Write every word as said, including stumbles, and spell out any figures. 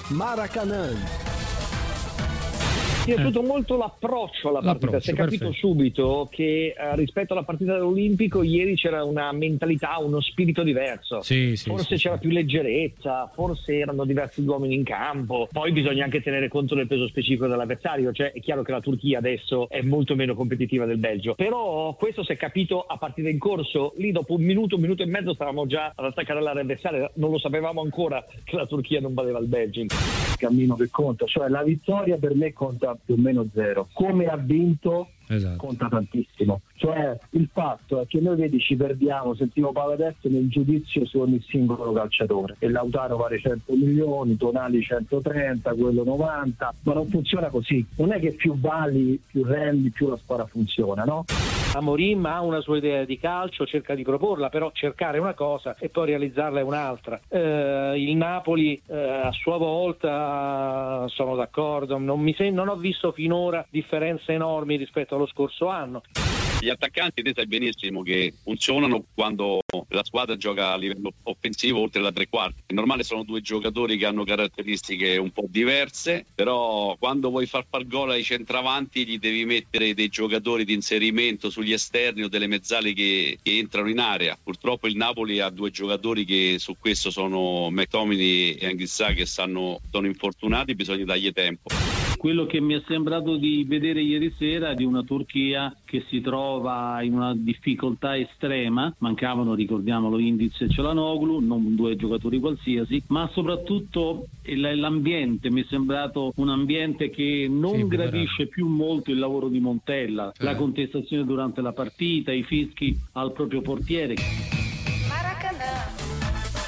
Maracanã. Mi è piaciuto eh. molto l'approccio alla partita, l'approccio, si è capito perfetto. subito che eh, rispetto alla partita dell'Olimpico ieri c'era una mentalità, uno spirito diverso, sì, sì, forse sì, c'era sì. più leggerezza, forse erano diversi uomini in campo, poi bisogna anche tenere conto del peso specifico dell'avversario, cioè è chiaro che la Turchia adesso è molto meno competitiva del Belgio, però questo si è capito a partita in corso, lì dopo un minuto, un minuto e mezzo stavamo già ad attaccare l'area avversaria, non lo sapevamo ancora che la Turchia non valeva il Belgio. Il cammino che conta, cioè la vittoria per me conta più o meno zero, come ha vinto esatto. conta tantissimo, cioè il fatto è che noi vedi ci perdiamo, sentivo Paladetto nel giudizio su ogni singolo calciatore e Lautaro vale cento milioni, Tonali centotrenta, quello novanta, ma non funziona così, non è che più vali, più rendi, più la squadra funziona, no? Amorim ha una sua idea di calcio, cerca di proporla, però cercare una cosa e poi realizzarla è un'altra. Eh, il Napoli eh, a sua volta sono d'accordo, non, mi sem- non ho visto finora differenze enormi rispetto allo scorso anno. Gli attaccanti te sai benissimo che funzionano quando la squadra gioca a livello offensivo oltre la tre quarti. È normale, sono due giocatori che hanno caratteristiche un po' diverse, però quando vuoi far far gol ai centravanti gli devi mettere dei giocatori di inserimento sugli esterni o delle mezzali che, che entrano in area. Purtroppo il Napoli ha due giocatori che su questo sono McTominay e Anguissa che stanno, sono infortunati, bisogna dargli tempo. Quello che mi è sembrato di vedere ieri sera è di una Turchia che si trova in una difficoltà estrema, mancavano, ricordiamolo, Indiz e Çalhanoğlu, non due giocatori qualsiasi, ma soprattutto l'ambiente, mi è sembrato un ambiente che non sì, gradisce più molto il lavoro di Montella, eh. la contestazione durante la partita, i fischi al proprio portiere.